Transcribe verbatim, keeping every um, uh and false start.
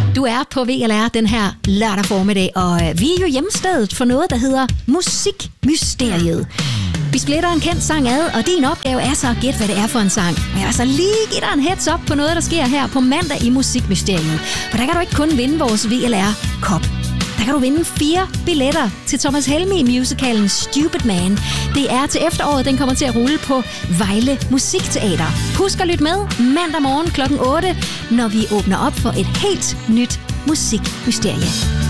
Du er på V L R den her lørdag formiddag, og vi er jo hjemstedet for noget, der hedder Musikmysteriet. Vi splitter en kendt sang ad, og din opgave er så at gætte, hvad det er for en sang. Men jeg vil så lige give dig en heads up på noget, der sker her på mandag i Musikmysteriet. For der kan du ikke kun vinde vores V L R-kop. Der kan du vinde fire billetter til Thomas Helmig-musicalen Stupid Man. Det er til efteråret, den kommer til at rulle på Vejle Musikteater. Husk at lytte med mandag morgen klokken otte, når vi åbner op for et helt nyt musikmysterie.